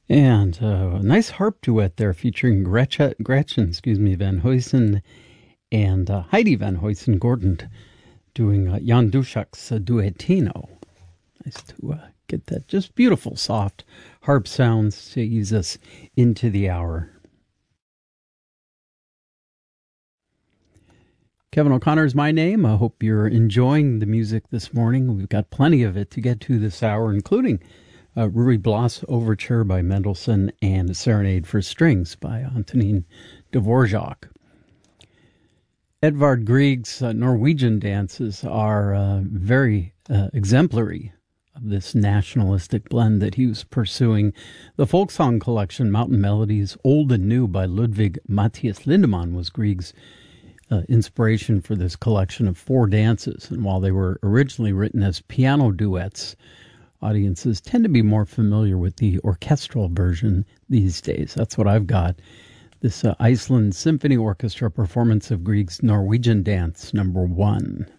And a nice harp duet there featuring Gretchen Van Huysen and Heidi Van Huysen Gordon doing Jan Duszak's Duettino. Nice to get that just beautiful, soft harp sounds to ease us into the hour. Kevin O'Connor is my name. I hope you're enjoying the music this morning. We've got plenty of it to get to this hour, including Ruy Blas Overture by Mendelssohn and a Serenade for Strings by Antonin Dvorak. Edvard Grieg's Norwegian dances are very exemplary of this nationalistic blend that he was pursuing. The folk song collection, Mountain Melodies, Old and New by Ludwig Matthias Lindemann, was Grieg's inspiration for this collection of 4 dances. And while they were originally written as piano duets, audiences tend to be more familiar with the orchestral version these days. That's what I've got. This Iceland Symphony Orchestra performance of Grieg's Norwegian Dance, number 1.